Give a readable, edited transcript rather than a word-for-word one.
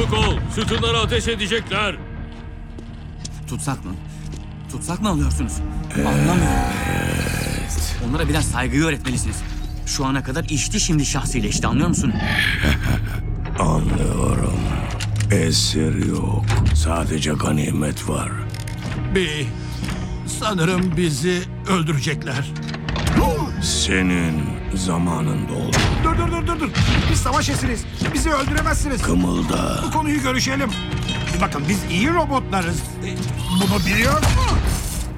Çabuk ol. Sütunlara ateş edecekler. Tutsak mı? Tutsak mı alıyorsunuz? Anlamıyorum. Onlara biraz saygıyı öğretmelisiniz. Şu ana kadar içti, şimdi şahsileşti, anlıyor musun? Anlıyorum. Esir yok. Sadece ganimet var. Bey, sanırım bizi öldürecekler. Senin zamanın doldu. Dur. Biz savaş esiriz. Bizi öldüremezsiniz. Kımılda. Bu konuyu görüşelim. Bakın biz iyi robotlarız. Bunu biliyor musunuz?